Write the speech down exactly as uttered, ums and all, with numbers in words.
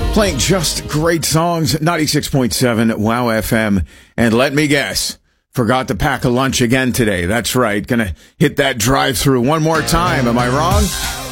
Playing just great songs, ninety-six point seven Wow F M. And let me guess, forgot to pack a lunch again today. That's right. Gonna hit that drive-through one more time. Am I wrong?